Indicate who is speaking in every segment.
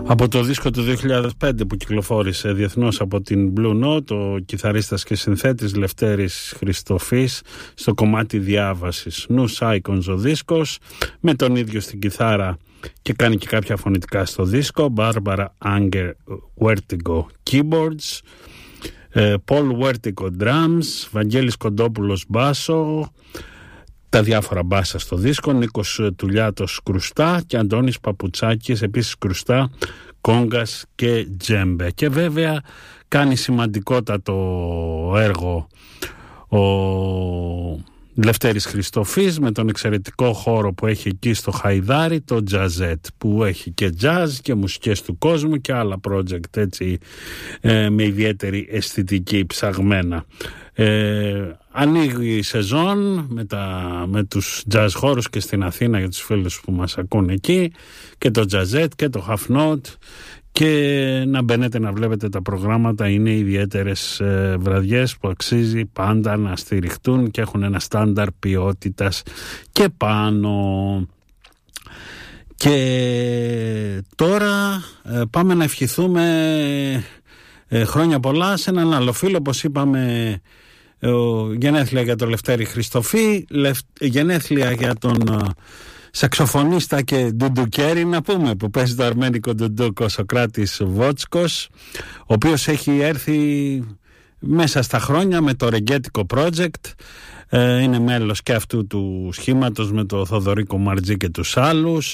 Speaker 1: Από το δίσκο του 2005 που κυκλοφόρησε διεθνώς από την Blue Note, ο κιθαρίστας και συνθέτης Λευτέρης Χριστοφής στο κομμάτι διάβασης. News Icons ο δίσκος, με τον ίδιο στην κιθάρα και κάνει και κάποια φωνητικά στο δίσκο, Barbara Anger Vertigo Keyboards, Paul Vertigo Drums, Βαγγέλης Κοντόπουλος μπάσο, τα διάφορα μπάσα στο δίσκο, Νίκος Τουλιάτος κρουστά και Αντώνης Παπουτσάκης επίσης κρουστά, κόγκας και τζέμπε. Και βέβαια κάνει σημαντικότατο έργο ο Λευτέρης Χριστοφής με τον εξαιρετικό χώρο που έχει εκεί στο Χαϊδάρι, το Τζαζέτ, που έχει και jazz και μουσικές του κόσμου και άλλα project έτσι με ιδιαίτερη αισθητική ψαγμένα. Ανοίγει η σεζόν με τους jazz χώρους και στην Αθήνα για τους φίλους που μας ακούν εκεί, και το Τζαζέτ και το Half Note, και να μπαίνετε να βλέπετε τα προγράμματα. Είναι ιδιαίτερες βραδιές που αξίζει πάντα να στηριχτούν και έχουν ένα στάνταρ ποιότητας και πάνω. Και τώρα πάμε να ευχηθούμε χρόνια πολλά σε έναν άλλο φίλο, όπως είπαμε, γενέθλια για τον Λευτέρη Χριστοφή, γενέθλια για τον σαξοφωνίστα και ντουντουκέρι, να πούμε, που παίζει το αρμένικο ντουντούκ, ο Σοκράτης Βότσκος, ο οποίος έχει έρθει μέσα στα χρόνια με το ρεγκέτικο project. Είναι μέλος και αυτού του σχήματος με το Θοδωρίκο Μαρτζή και τους άλλους.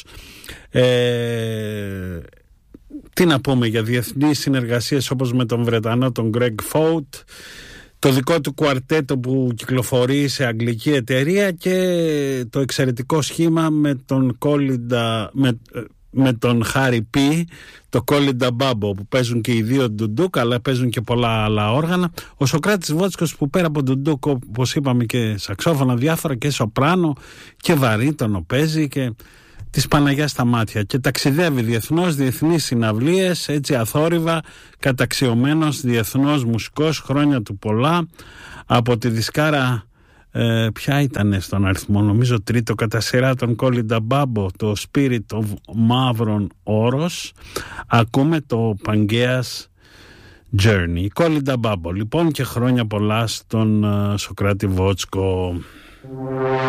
Speaker 1: Τι να πούμε για διεθνείς συνεργασίες όπως με τον Βρετανό τον Greg Fout, το δικό του κουαρτέτο που κυκλοφορεί σε αγγλική εταιρεία, και το εξαιρετικό σχήμα με τον Κόλιντα, με τον Χάρι Πι, το Κόλιντα Μπάμπο, που παίζουν και οι δύο ντουντούκ, αλλά παίζουν και πολλά άλλα όργανα. Ο Σοκράτης Βότσκος που πέρα από ντουντούκ, όπως είπαμε, και σαξόφωνα διάφορα και σοπράνο και βαρύτονο παίζει, και της Παναγιάς στα μάτια, και ταξιδεύει διεθνώς, διεθνείς συναυλίες, έτσι αθόρυβα, καταξιωμένος διεθνώς μουσικός, χρόνια του πολλά, από τη δισκάρα ποια ήταν στον αριθμό, νομίζω τρίτο κατά σειρά, τον Κόλιντα Μπάμπο, το Spirit of Μαύρων Όρος, ακούμε το Πανγκέας Journey. Κόλιντα Μπάμπο λοιπόν, και χρόνια πολλά στον Σοκράτη Βότσκο.